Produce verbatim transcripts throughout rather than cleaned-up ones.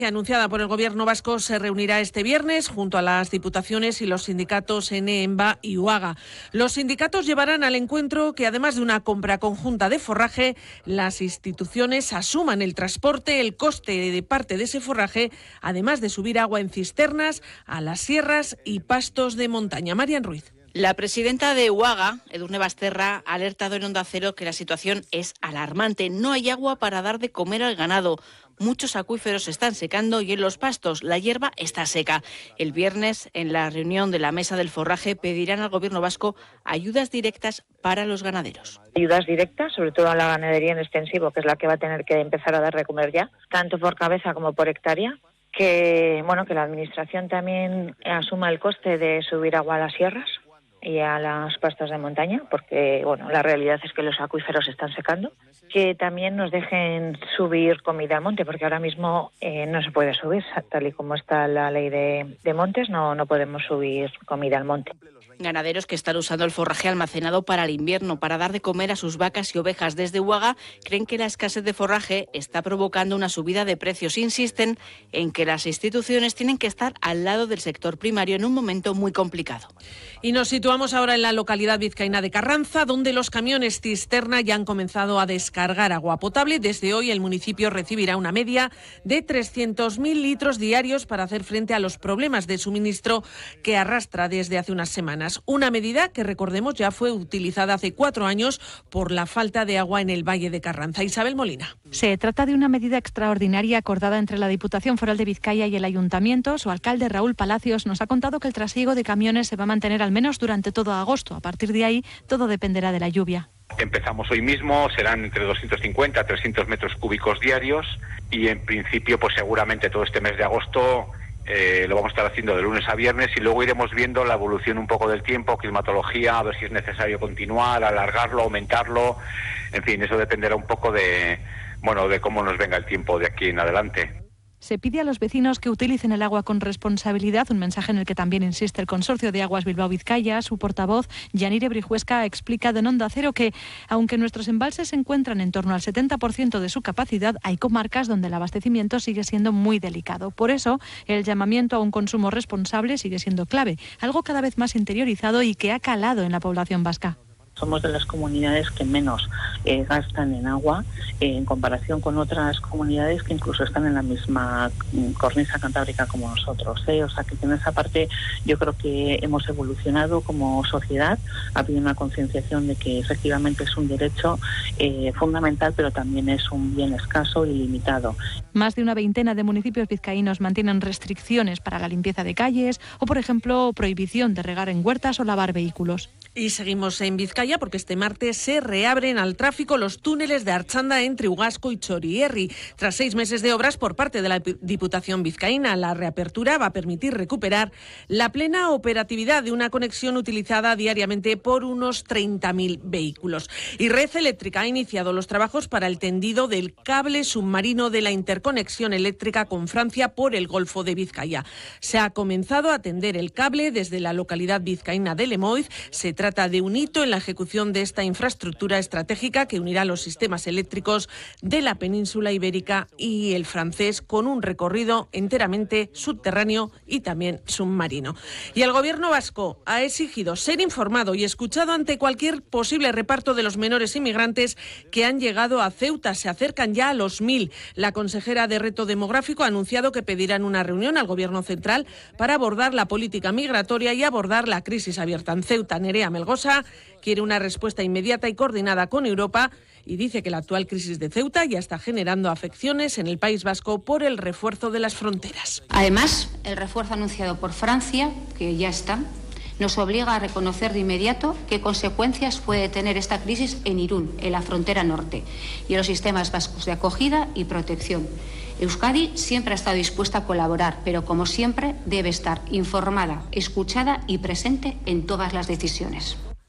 Anunciada por el Gobierno vasco, se reunirá este viernes junto a las diputaciones y los sindicatos Ene, Enba y Uaga. Los sindicatos llevarán al encuentro que, además de una compra conjunta de forraje, las instituciones asuman el transporte, el coste de parte de ese forraje, además de subir agua en cisternas a las sierras y pastos de montaña. Marian Ruiz. La presidenta de Uaga, Edurne Basterra, ha alertado en Onda Cero que la situación es alarmante. No hay agua para dar de comer al ganado. Muchos acuíferos se están secando y en los pastos la hierba está seca. El viernes, en la reunión de la Mesa del Forraje, pedirán al Gobierno vasco ayudas directas para los ganaderos. Ayudas directas, sobre todo a la ganadería en extensivo, que es la que va a tener que empezar a dar de comer ya, tanto por cabeza como por hectárea. Que, bueno, que la Administración también asuma el coste de subir agua a las sierras y a los pastos de montaña, porque bueno, la realidad es que los acuíferos se están secando. Que también nos dejen subir comida al monte, porque ahora mismo eh, no se puede subir, tal y como está la ley de, de montes, no, no podemos subir comida al monte. Ganaderos que están usando el forraje almacenado para el invierno, para dar de comer a sus vacas y ovejas. Desde Uaga creen que la escasez de forraje está provocando una subida de precios. Insisten en que las instituciones tienen que estar al lado del sector primario en un momento muy complicado. Y nos situamos ahora en la localidad vizcaína de Carranza, donde los camiones cisterna ya han comenzado a descargar agua potable. Desde hoy el municipio recibirá una media de trescientos mil litros diarios para hacer frente a los problemas de suministro que arrastra desde hace unas semanas. Una medida que, recordemos, ya fue utilizada hace cuatro años por la falta de agua en el Valle de Carranza. Isabel Molina. Se trata de una medida extraordinaria acordada entre la Diputación Foral de Vizcaya y el Ayuntamiento. Su alcalde, Raúl Palacios, nos ha contado que el trasiego de camiones se va a mantener al menos durante todo agosto. A partir de ahí, todo dependerá de la lluvia. Empezamos hoy mismo, serán entre doscientos cincuenta a trescientos metros cúbicos diarios y en principio pues seguramente todo este mes de agosto eh, lo vamos a estar haciendo de lunes a viernes y luego iremos viendo la evolución un poco del tiempo, climatología, a ver si es necesario continuar, alargarlo, aumentarlo, en fin, eso dependerá un poco de, bueno, de cómo nos venga el tiempo de aquí en adelante. Se pide a los vecinos que utilicen el agua con responsabilidad, un mensaje en el que también insiste el Consorcio de Aguas Bilbao-Vizcaya. Su portavoz, Yanire Brijuesca, ha explicado en Onda Cero que, aunque nuestros embalses se encuentran en torno al setenta por ciento de su capacidad, hay comarcas donde el abastecimiento sigue siendo muy delicado. Por eso, el llamamiento a un consumo responsable sigue siendo clave, algo cada vez más interiorizado y que ha calado en la población vasca. Somos de las comunidades que menos eh, gastan en agua eh, en comparación con otras comunidades que incluso están en la misma cornisa cantábrica como nosotros. ¿eh? O sea que en esa parte yo creo que hemos evolucionado como sociedad. Ha habido una concienciación de que efectivamente es un derecho eh, fundamental, pero también es un bien escaso y limitado. Más de una veintena de municipios vizcaínos mantienen restricciones para la limpieza de calles o, por ejemplo, prohibición de regar en huertas o lavar vehículos. Y seguimos en Vizcaya porque este martes se reabren al tráfico los túneles de Archanda entre Ugasco y Txorierri. Tras seis meses de obras por parte de la Diputación vizcaína, la reapertura va a permitir recuperar la plena operatividad de una conexión utilizada diariamente por unos treinta mil vehículos. Y Red Eléctrica ha iniciado los trabajos para el tendido del cable submarino de la interconexión eléctrica con Francia por el Golfo de Vizcaya. Se ha comenzado a tender el cable desde la localidad vizcaína de Lemoiz. Se trata de un hito en la ejecución de esta infraestructura estratégica que unirá los sistemas eléctricos de la península ibérica y el francés con un recorrido enteramente subterráneo y también submarino. Y el Gobierno vasco ha exigido ser informado y escuchado ante cualquier posible reparto de los menores inmigrantes que han llegado a Ceuta. Se acercan ya a los mil. La consejera de Reto Demográfico ha anunciado que pedirán una reunión al Gobierno central para abordar la política migratoria y abordar la crisis abierta en Ceuta. Nerea Melgosa quiere una respuesta inmediata y coordinada con Europa y dice que la actual crisis de Ceuta ya está generando afecciones en el País Vasco por el refuerzo de las fronteras. Además, el refuerzo anunciado por Francia, que ya está, nos obliga a reconocer de inmediato qué consecuencias puede tener esta crisis en Irún, en la frontera norte, y en los sistemas vascos de acogida y protección. Euskadi siempre ha estado dispuesta a colaborar, pero como siempre debe estar informada, escuchada y presente en todas las decisiones.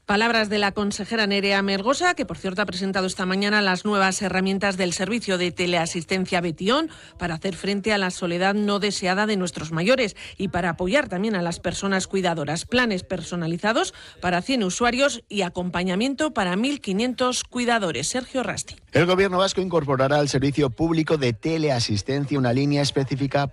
Palabras de la consejera Nerea Melgosa, que por cierto ha presentado esta mañana las nuevas herramientas del servicio de teleasistencia Betión para hacer frente a la soledad no deseada de nuestros mayores y para apoyar también a las personas cuidadoras. Planes personalizados para cien usuarios y acompañamiento para mil quinientos cuidadores. Sergio Rasti. El Gobierno vasco incorporará al servicio público de teleasistencia una línea específica